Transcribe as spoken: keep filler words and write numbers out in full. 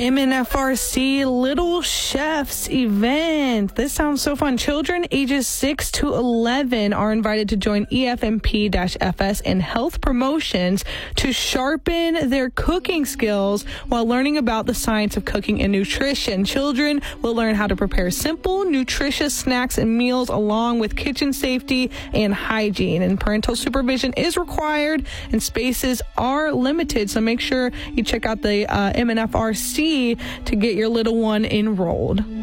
M N F R C Little Chefs event. This sounds so fun. Children ages six to eleven are invited to join E F M P F S and health promotions to sharpen their cooking skills while learning about the science of cooking and nutrition. Children will learn how to prepare simple, nutritious snacks and meals along with kitchen safety and hygiene. And parental supervision is required and spaces are limited. So make sure you check out the uh, M N F R C to get your little one enrolled.